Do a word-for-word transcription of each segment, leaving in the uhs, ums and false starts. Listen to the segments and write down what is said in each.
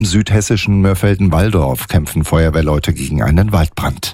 Im südhessischen Mörfelden-Walldorf kämpfen Feuerwehrleute gegen einen Waldbrand.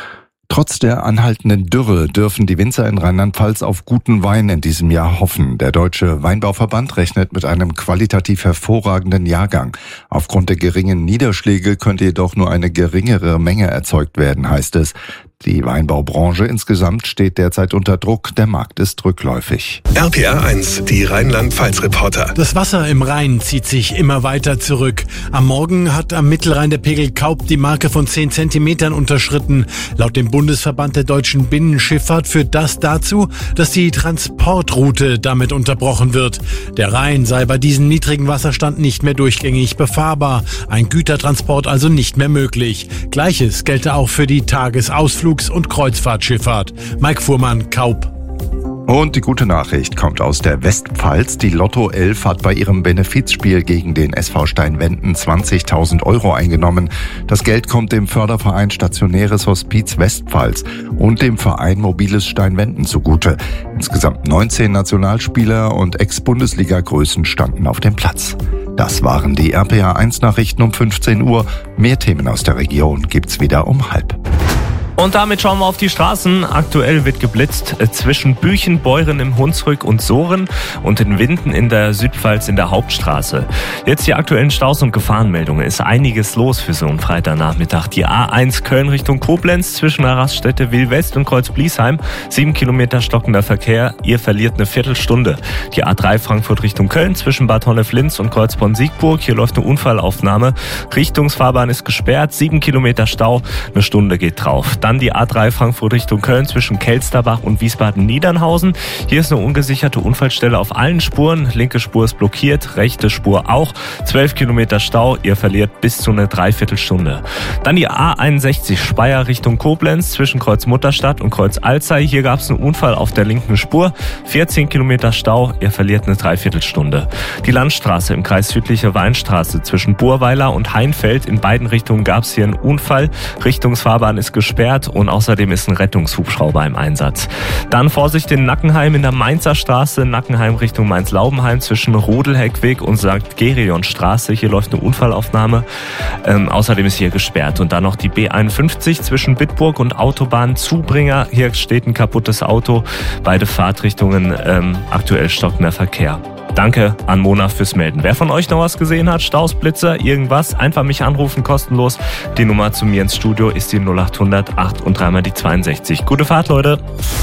Trotz der anhaltenden Dürre dürfen die Winzer in Rheinland-Pfalz auf guten Wein in diesem Jahr hoffen. Der Deutsche Weinbauverband rechnet mit einem qualitativ hervorragenden Jahrgang. Aufgrund der geringen Niederschläge könnte jedoch nur eine geringere Menge erzeugt werden, heißt es. Die Weinbaubranche insgesamt steht derzeit unter Druck. Der Markt ist rückläufig. R P R eins, die Rheinland-Pfalz-Reporter. Das Wasser im Rhein zieht sich immer weiter zurück. Am Morgen hat am Mittelrhein der Pegel Kaup die Marke von zehn Zentimetern unterschritten. Laut dem Bundesverband der deutschen Binnenschifffahrt führt das dazu, dass die Transportroute damit unterbrochen wird. Der Rhein sei bei diesem niedrigen Wasserstand nicht mehr durchgängig befahrbar. Ein Gütertransport also nicht mehr möglich. Gleiches gelte auch für die Tagesausflug und Kreuzfahrtschifffahrt. Mike Fuhrmann, Kaup. Und die gute Nachricht kommt aus der Westpfalz. Die Lotto elf hat bei ihrem Benefizspiel gegen den S V Steinwenden zwanzigtausend Euro eingenommen. Das Geld kommt dem Förderverein Stationäres Hospiz Westpfalz und dem Verein Mobiles Steinwenden zugute. Insgesamt neunzehn Nationalspieler und Ex-Bundesliga-Größen standen auf dem Platz. Das waren die R P R eins Nachrichten um fünfzehn Uhr. Mehr Themen aus der Region gibt's wieder um halb. Und damit schauen wir auf die Straßen. Aktuell wird geblitzt zwischen Büchen, Beuren im Hunsrück und Sohren und in Winden in der Südpfalz in der Hauptstraße. Jetzt die aktuellen Staus- und Gefahrenmeldungen. Ist einiges los für so einen Freitagnachmittag. Die A eins Köln Richtung Koblenz zwischen der Raststätte Wil-West und Kreuz-Bliesheim. Sieben Kilometer stockender Verkehr. Ihr verliert eine Viertelstunde. Die A drei Frankfurt Richtung Köln zwischen Bad Honnef-Linz und Kreuzborn-Siegburg. Hier läuft eine Unfallaufnahme. Richtungsfahrbahn ist gesperrt. Sieben Kilometer Stau. Eine Stunde geht drauf. Dann die A drei Frankfurt Richtung Köln zwischen Kelsterbach und Wiesbaden-Niedernhausen. Hier ist eine ungesicherte Unfallstelle auf allen Spuren. Linke Spur ist blockiert, rechte Spur auch. Zwölf Kilometer Stau, ihr verliert bis zu eine Dreiviertelstunde. Dann die A einundsechzig Speyer Richtung Koblenz zwischen Kreuz Mutterstadt und Kreuz Alzey. Hier gab es einen Unfall auf der linken Spur. vierzehn Kilometer Stau, ihr verliert eine Dreiviertelstunde. Die Landstraße im Kreis Südliche Weinstraße zwischen Burweiler und Heinfeld. In beiden Richtungen gab es hier einen Unfall. Richtungsfahrbahn ist gesperrt. Und außerdem ist ein Rettungshubschrauber im Einsatz. Dann Vorsicht in Nackenheim in der Mainzer Straße, Nackenheim Richtung Mainz-Laubenheim zwischen Rodelheckweg und Sankt Gereon Straße. Hier läuft eine Unfallaufnahme. Ähm, außerdem ist hier gesperrt. Und dann noch die B einundfünfzig zwischen Bitburg und Autobahn Zubringer. Hier steht ein kaputtes Auto. Beide Fahrtrichtungen ähm, aktuell stockender Verkehr. Danke an Mona fürs Melden. Wer von euch noch was gesehen hat, Staus, Blitzer, irgendwas, einfach mich anrufen, kostenlos. Die Nummer zu mir ins Studio ist die null acht hundert acht und dreimal die zweiundsechzig. Gute Fahrt, Leute.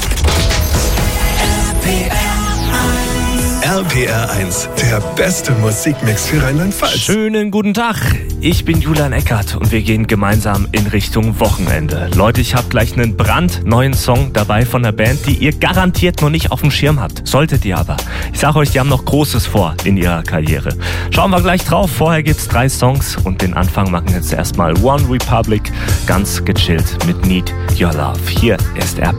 R P R eins, der beste Musikmix für Rheinland-Pfalz. Schönen guten Tag, ich bin Julian Eckert und wir gehen gemeinsam in Richtung Wochenende. Leute, ich habe gleich einen brandneuen Song dabei von der Band, die ihr garantiert noch nicht auf dem Schirm habt. Solltet ihr aber. Ich sage euch, die haben noch Großes vor in ihrer Karriere. Schauen wir gleich drauf. Vorher gibt's drei Songs und den Anfang machen jetzt erstmal One Republic, ganz gechillt mit Need Your Love. Hier ist R P R.